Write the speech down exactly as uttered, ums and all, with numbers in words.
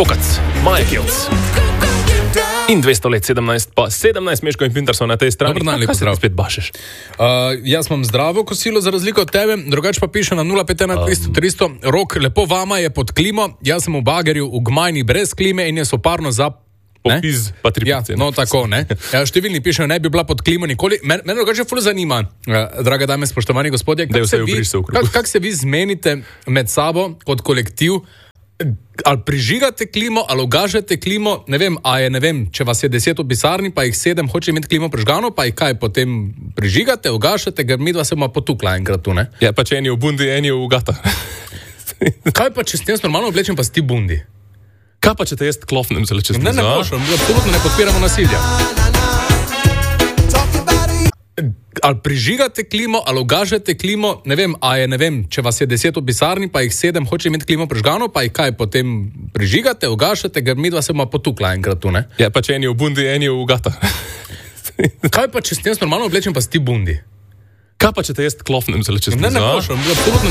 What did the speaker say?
Tokac, Majekevc. In dvesto let, sedemnajst, pa sedemnajst, Meško in Pinter so na tej strani. Dobar dan, lepo zdrav. Spet bašeš. Uh, jaz imam zdravo kosilo za razliko od tebe, drugače pa piše na nula pet ena tristo tristo. Rok, lepo vama je pod klimo, jaz sem v bagerju v Gmajni brez klime in je soparno za... Popiz, pa tri ja, no tako, ne. Ja, številni pišejo, ne bi bila pod klimo nikoli. Mene men drugače ful zanima, uh, draga dame, spoštovani gospodje, kako se, kak, kak se vi zmenite med sabo kot kolektiv, ali prižigate klimo, ali ugažate klimo, ne vem, a je, ne vem, če vas je deset v pisarni, pa jih sedem hoče imeti klimo prižgano, pa jih kaj potem prižigate, ugašate, ker midva se bomo potukla enkrat tu, ne. Ja, pa če eni v bundi, eni v gata. Kaj pa, če s tem normalno oblečem, pa si ti bundi? Kaj pa, če te jaz klofnem zelo čez Ne, ne pošljem, absolutno ne podpiramo nasilja. Ali prižigate klimo, ali ugažate klimo, ne vem, a je, ne vem, če vas je deset v pisarni, pa jih sedem hoče imeti klimo prižgano, pa jih kaj potem prižigate, ugašate, ker midva se bomo potukla enkrat tu, ne. Ja, pa če eni v bundi, eni v gata. Kaj pa, če s tem normalno oblečem, pa si ti bundi? Kaj pa, če te jaz klofnem zelo čez Ne, ne pošljem, absolutno ne